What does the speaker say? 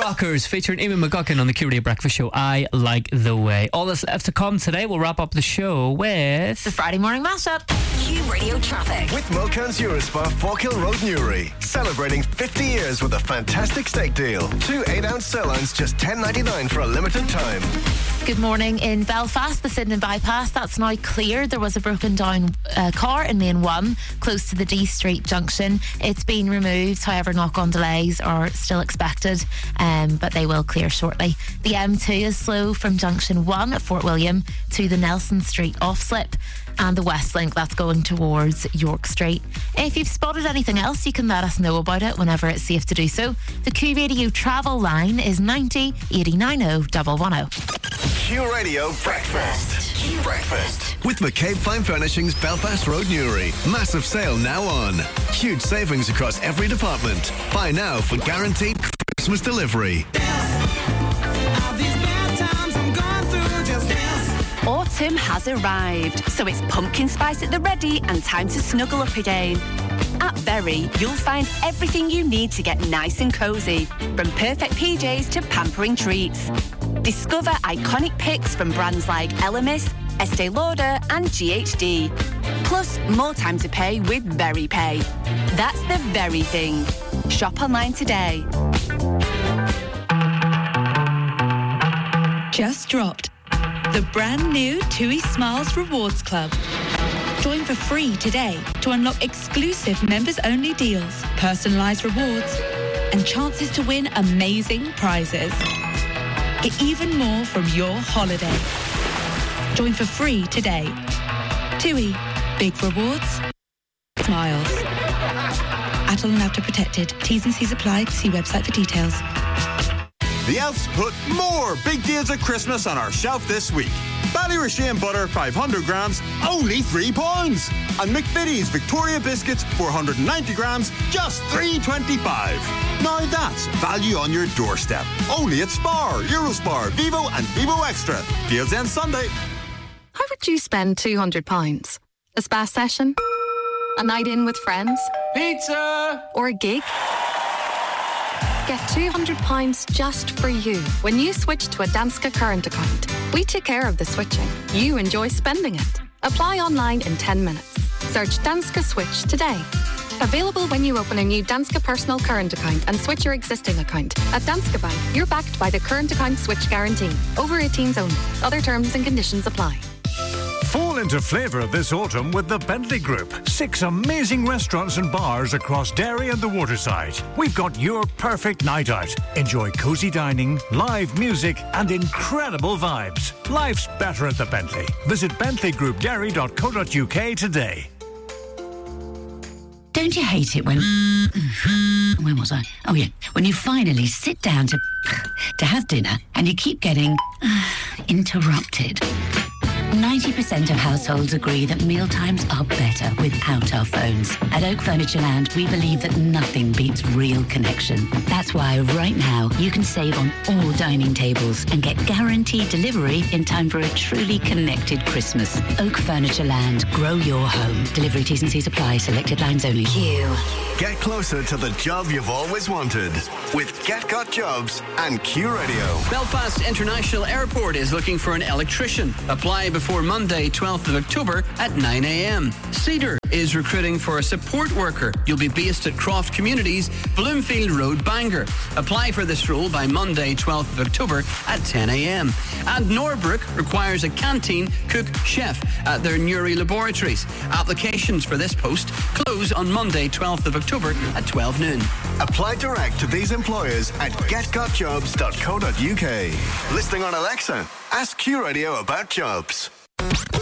Rockers featuring Eamon McGuckin on the Q Radio Breakfast Show. I Like the Way. All that's left to come today. We'll wrap up the show with the Friday morning mashup. Q Radio traffic with Milkans Eurospa, Forkhill Road, Newry, celebrating 50 years with a fantastic steak deal. 2 8-ounce sirloins just $10.99 for a limited time. Good morning. In Belfast, the Sydenham bypass, that's now cleared. There was a broken down car in Lane 1 close to the D Street junction. It's been removed, however knock-on delays are still expected, but they will clear shortly. The M2 is slow from junction 1 at Fort William to the Nelson Street off-slip, and the West Link, that's going towards York Street. If you've spotted anything else, you can let us know about it whenever it's safe to do so. The Q Radio travel line is 90 89 110. Q Radio Breakfast. Q Breakfast. With McCabe Fine Furnishings, Belfast Road, Newry. Massive sale now on. Huge savings across every department. Buy now for guaranteed Christmas delivery. Autumn has arrived, so it's pumpkin spice at the ready and time to snuggle up again. At Berry, you'll find everything you need to get nice and cosy, from perfect PJs to pampering treats. Discover iconic picks from brands like Elemis, Estee Lauder and GHD. Plus, more time to pay with Berry Pay. That's the very thing. Shop online today. Just dropped the brand new TUI Smiles Rewards Club. Join for free today to unlock exclusive members-only deals, personalised rewards, and chances to win amazing prizes. Get even more from your holiday. Join for free today. TUI. Big rewards. Smiles. Adult and after protected. T's and C's apply. See website for details. The Elves put more big deals at Christmas on our shelf this week. Ballyrashane butter, 500 grams, only £3. And McVitie's Victoria biscuits, 490 grams, just $3.25. Now that's value on your doorstep. Only at Spar, Eurospar, Vivo and Vivo Extra. Deals end Sunday. How would you spend £200? A spa session? A night in with friends? Pizza! Or a gig? Get £200 just for you when you switch to a Danske current account. We take care of the switching. You enjoy spending it. Apply online in 10 minutes. Search Danske Switch today. Available when you open a new Danske personal current account and switch your existing account. At Danske Bank, you're backed by the current account switch guarantee. Over 18s only. Other terms and conditions apply. Fall into flavour this autumn with the Bentley Group. 6 amazing restaurants and bars across Derry and the Waterside. We've got your perfect night out. Enjoy cosy dining, live music and incredible vibes. Life's better at the Bentley. Visit bentleygroupderry.co.uk today. Don't you hate it when... Where was I? Oh, yeah. When you finally sit down to have dinner and you keep getting interrupted. 90% of households agree that mealtimes are better without our phones. At Oak Furniture Land, we believe that nothing beats real connection. That's why right now you can save on all dining tables and get guaranteed delivery in time for a truly connected Christmas. Oak Furniture Land, grow your home. Delivery T's and C's apply. Selected lines only. Q. Get closer to the job you've always wanted with Get Got Jobs and Q Radio. Belfast International Airport is looking for an electrician. Apply before Monday, 12th of October at 9 a.m. Cedar is recruiting for a support worker. You'll be based at Croft Communities, Bloomfield Road, Bangor. Apply for this role by Monday, 12th of October at 10 a.m. And Norbrook requires a canteen cook chef at their Newry laboratories. Applications for this post close on Monday, 12th of October at 12 noon. Apply direct to these employers at getgotjobs.co.uk. Listening on Alexa, ask Q Radio about jobs.